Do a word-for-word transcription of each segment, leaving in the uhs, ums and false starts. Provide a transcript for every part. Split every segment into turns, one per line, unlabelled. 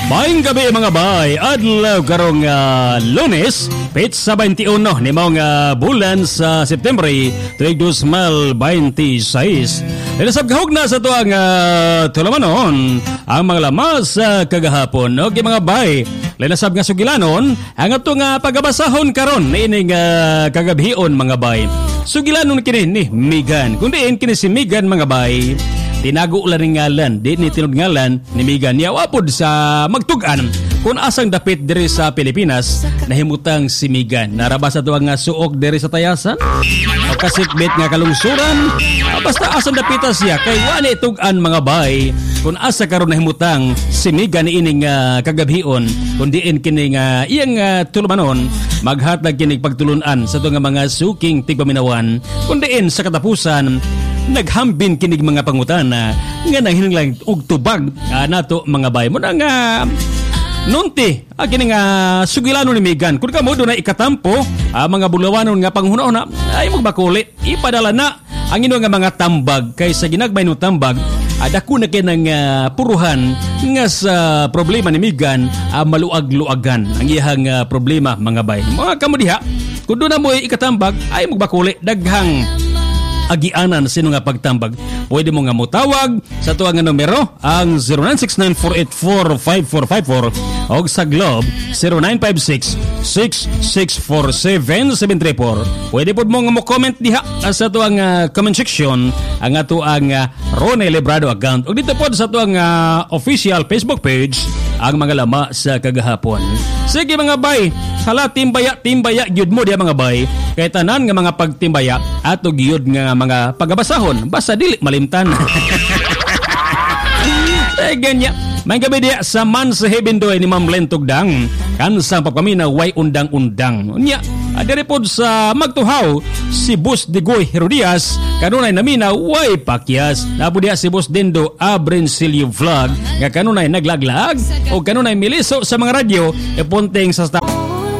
Maayong gabi mga bay, adlaw karong uh, Lunes, petsa twenty-uno ni mga bulan sa September tuig two thousand twenty-six. Ilasab kahog na sa tuang uh, tulamanon ang mga lamas sa uh, kagahapon. Okay mga bay, linasab nga sugilanon ang ato nga pagabasahon karon na ining uh, kagabhion mga bay. Sugilanon kini ni Megan. Kung diin kini si Megan mga bay, tinago lang ng ngalan, di ni tinud ngalan ni Megan. Yawapod sa magtugan kung asang dapit diri sa Pilipinas, nahimutang si Megan. Narabas sa tuwang nga suok diri sa tayasan, o kasikbit nga kalungsuran, basta asang dapita siya, kay wala itugan mga bay, kung asa karon nahimutang si Megan ni ining uh, kagabhion, kung diin kini nga iyang uh, tulumanon, maghatag kinig pagtulunan sa tuwang mga suking tigpaminawan, kung diin sa katapusan, naghambin kinig mga pangutana nga nanghinanglang og tubag uh, nato mga bay mo na nga nunti akini nga sugilano ni Megan kun kamo do na ikatampo uh, mga bulawanon nga panghunahon na ay magbakuli ipadala na ang ino nga mga tambag kaysa ginagmay no tambag adako na kinang uh, puruhan nga sa problema ni Megan uh, maluag-luagan ang iyang uh, problema mga bay mga kamo diha kun do na mo ikatambag ay magbakuli daghang agianan sino nga pagtambag. Pwede mo nga mutawag sa tuwang nga numero ang zero nine six nine four eight four five four five four o sa Globe zero nine five six six six four seven seven three four. Pwede po mo nga mo comment diha sa tuwang uh, comment section ang ato ang uh, Ronnie Lebrado account o dito po sa tuwang uh, official Facebook page ang mga lama sa kagahapon. Sige mga bay, hala timbaya timbaya gyud mo diha mga bay kay tanan nga mga pagtimbaya ato gyud nga mga pagabasahon basta dili malimtan. Eh ganya. May gabi diya sa man sa heaven doy ni Ma'am Len Tugdang kansang pagpamina way undang-undang. Unya, adere pod sa magtuhaw si Boss Digoy Herodias kanunay namina way pakyas. Napo diya si Boss Dindo Abrencilio Vlog nga kanunay naglaglag o kanunay miliso sa mga radyo e punting sa sta-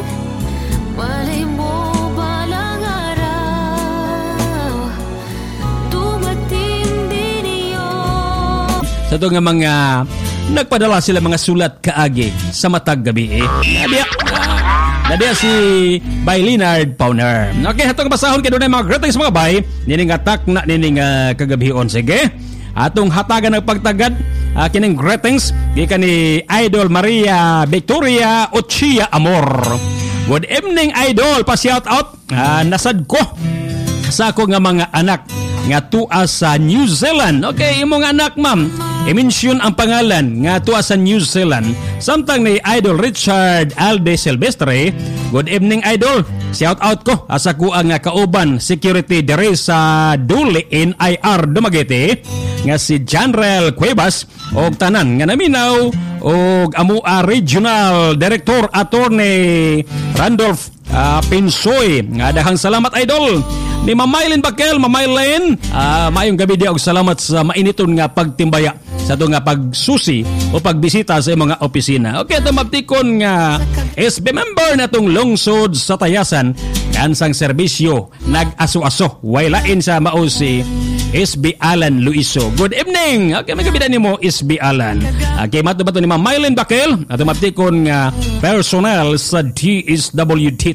sa ito nga mga nagpadala sila mga sulat kaagi sa matag gabi eh. Nadiya, nadiya si Bay Leonard Pauner. Okay, hatong basahon kayo doon mga greetings mga bay. Nining atak na nining uh, kagabion. Sige, atong hatagan ng pagtagad. Uh, kining greetings gikan ni Idol Maria Victoria Ochia Amor. Good evening Idol, pa-shout out. Uh, nasad ko sa ako nga mga anak nga tuwa sa New Zealand. Okay, imong anak ma'am, i-mention ang pangalan nga tuwa sa New Zealand. Samtang ni Idol Richard Alde Silvestre. Good evening Idol. Shout out ko asa ko ang kauban security dere sa Duli N I R Dumaguete nga si Janrel Cuevas og tanan nga naminaw og amua Regional Director Attorney Randolph uh, Pinsoy. Nga dahang salamat Idol. Ni Mamaylin Bakel, Mamaylin, uh, maayong gabi di og salamat sa mainiton nga pagtimbaya sa ito nga pagsusi o pagbisita sa mga opisina. Okay, ito maptikon nga S B member na itong lungsod sa Tayasan kansang serbisyo nag-aso-aso wailain sa mausi S B Alan Luiso. Good evening. Okay, may kabida nimo S B Alan. Okay, mato ba ito ni Mamaylin Bakel at maptikon nga personnel sa D S W D